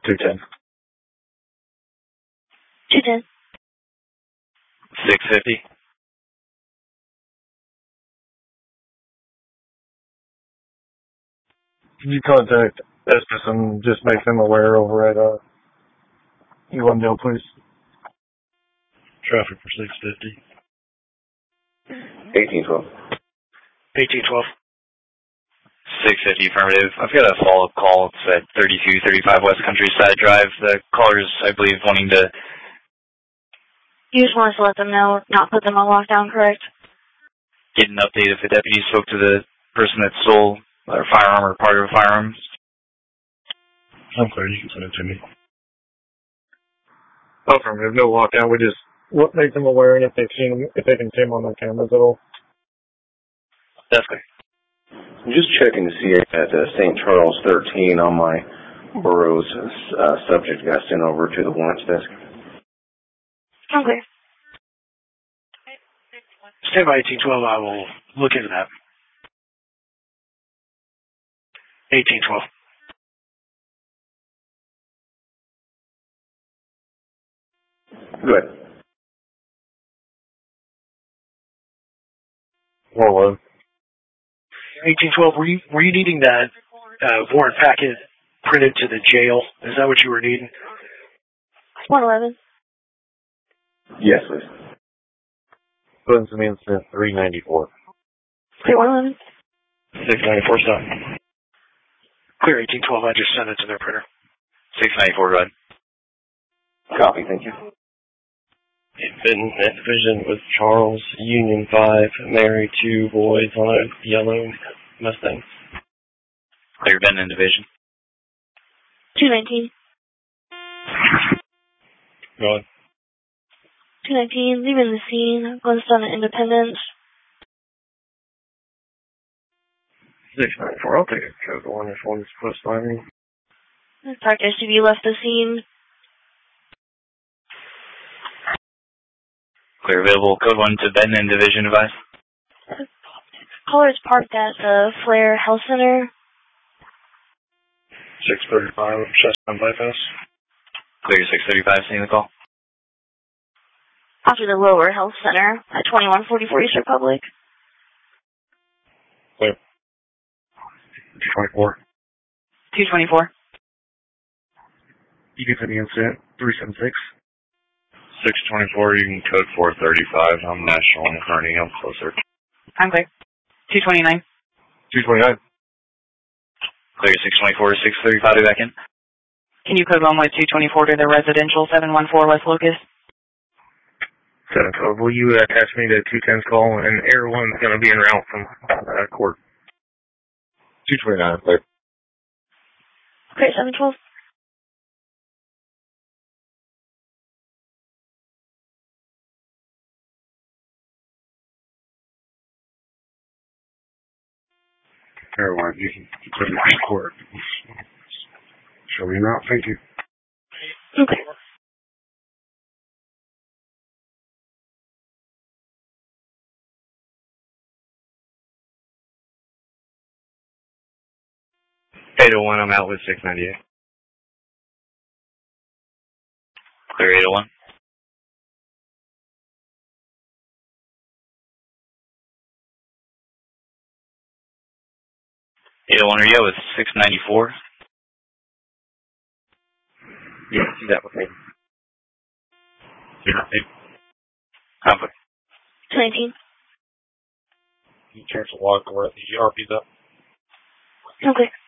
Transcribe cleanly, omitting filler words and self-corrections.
210. 210. 650. Can you contact Estes and just make them aware over at Ewandale, please? Traffic for 650. 1812. 1812. 650 affirmative. I've got a follow-up call. It's at 3235 West Countryside Drive. The caller's, I believe, wanting to... You just want us to let them know, not put them on lockdown, correct? Get an update if the deputy spoke to the person that stole their firearm or part of a firearm. I'm clear. You can send it to me. Affirmative. No lockdown. We just make them aware, and if they can see him on their cameras at all. That's clear. I'm just checking to see at St. Charles 13 on my borough's subject got sent over to the warrants desk. I'm clear. Stand by 1812. I will look into that. 1812. Go ahead. Well, 1812. Were you needing that warrant packet printed to the jail? Is that what you were needing? 111. Yes, please. Put some incident 394. Clear 111. 694. Stop. Clear 1812. I just sent it to their printer. 694, go ahead. Copy. Thank you. Benton Division with Charles, Union 5, married 2 boys on a yellow Mustang. Clear Benton Division. 219. Go on. 219, leaving the scene. Glenn on Independence. 694. I'll take a code 1 if one's close by me. Park SUV left the scene. Clear available. Code 1 to Benton Division advice. Caller is parked at the Flair Health Center. 635. Chestnut Bypass. Clear 635, seeing the call. After the Lower Health Center at 2144 East Republic. Clear. 224. 224. You can send the incident 376. 624, you can code 435. I'm National and Attorney. I'm closer. I'm clear. 229. 229. Clear 624, 635, be back in. Can you code 1 with 224 to the residential 714 West Locust? 712. Will you attach me to 210's call? And Air 1's going to be en route from court. 229. Clear. Clear 712. Air 1, you can put it in court. Show me out. Thank you. Okay. $801, I'm out with 698. Clear 801. 801, are you out with 694? Yeah, he's out with me. I'm clear. 219. You change the log where the RP's up. Okay.